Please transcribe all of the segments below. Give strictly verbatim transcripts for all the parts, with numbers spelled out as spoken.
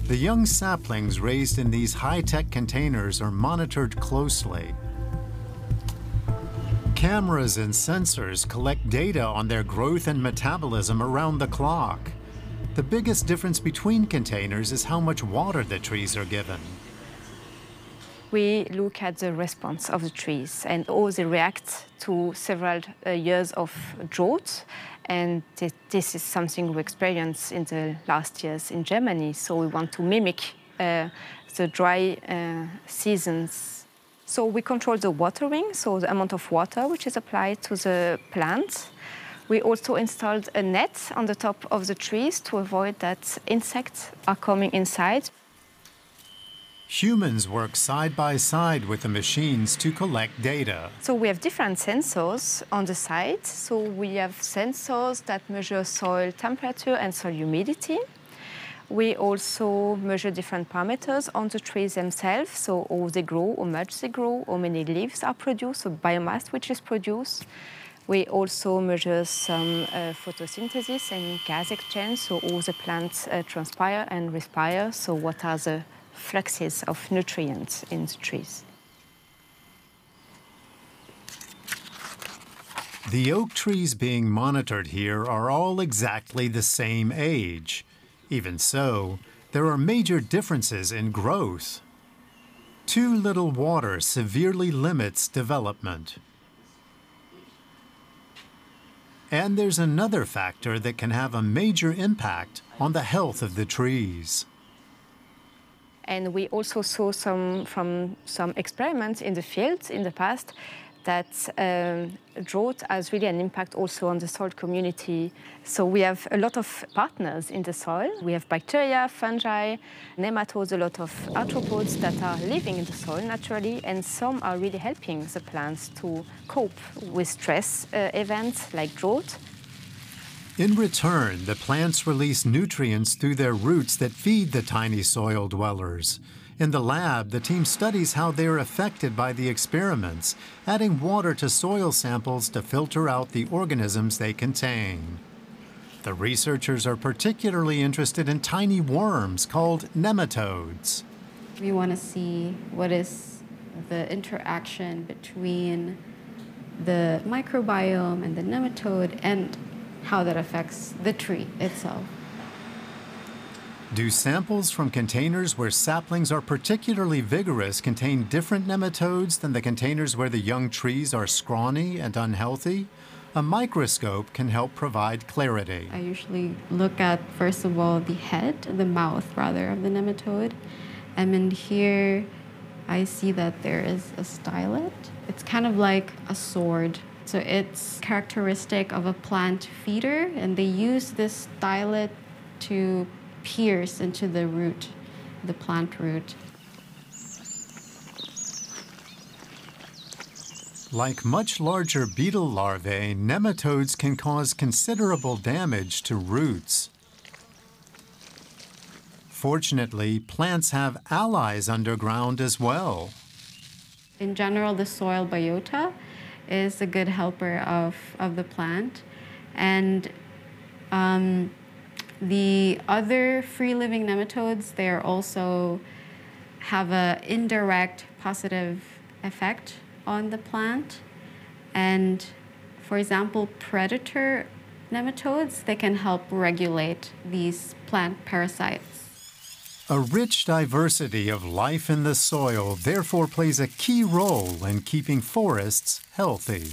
The young saplings raised in these high-tech containers are monitored closely. Cameras and sensors collect data on their growth and metabolism around the clock. The biggest difference between containers is how much water the trees are given. We look at the response of the trees, and how they react to several uh, years of drought. And th this is something we experienced in the last years in Germany. So we want to mimic uh, the dry uh, seasons. So we control the watering, so the amount of water which is applied to the plants. We also installed a net on the top of the trees to avoid that insects are coming inside. Humans work side by side with the machines to collect data. So we have different sensors on the site. So we have sensors that measure soil temperature and soil humidity. We also measure different parameters on the trees themselves, so how they grow, how much they grow, how many leaves are produced, so biomass which is produced. We also measure some uh, photosynthesis and gas exchange, so how the plants uh, transpire and respire, so what are the fluxes of nutrients in the trees. The oak trees being monitored here are all exactly the same age. Even so, there are major differences in growth. Too little water severely limits development. And there's another factor that can have a major impact on the health of the trees. And we also saw some, from some experiments in the field in the past that um, drought has really an impact also on the soil community. So we have a lot of partners in the soil. We have bacteria, fungi, nematodes, a lot of arthropods that are living in the soil naturally, and some are really helping the plants to cope with stress uh, events like drought. In return, the plants release nutrients through their roots that feed the tiny soil dwellers. In the lab, the team studies how they are affected by the experiments, adding water to soil samples to filter out the organisms they contain. The researchers are particularly interested in tiny worms called nematodes. We want to see what is the interaction between the microbiome and the nematode and how that affects the tree itself. Do samples from containers where saplings are particularly vigorous contain different nematodes than the containers where the young trees are scrawny and unhealthy? A microscope can help provide clarity. I usually look at, first of all, the head, the mouth, rather, of the nematode. And in here, I see that there is a stylet. It's kind of like a sword. So it's characteristic of a plant feeder, and they use this stylet to pierce into the root, the plant root. Like much larger beetle larvae, nematodes can cause considerable damage to roots. Fortunately, plants have allies underground as well. In general, the soil biota is a good helper of, of the plant. And um, the other free-living nematodes, they are also have an indirect positive effect on the plant. And for example, predator nematodes, they can help regulate these plant parasites. A rich diversity of life in the soil therefore plays a key role in keeping forests healthy.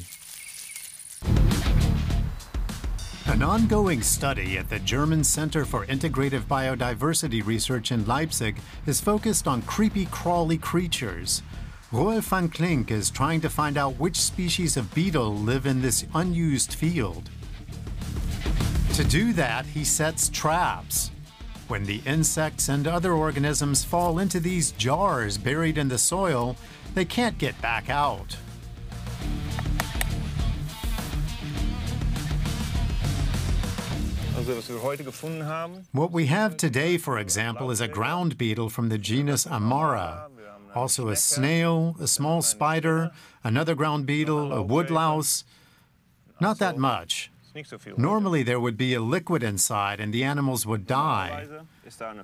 An ongoing study at the German Center for Integrative Biodiversity Research in Leipzig is focused on creepy, crawly creatures. Roel van Klink is trying to find out which species of beetle live in this unused field. To do that, he sets traps. When the insects and other organisms fall into these jars buried in the soil, they can't get back out. What we have today, for example, is a ground beetle from the genus Amara. Also a snail, a small spider, another ground beetle, a woodlouse. Not that much. Normally there would be a liquid inside and the animals would die.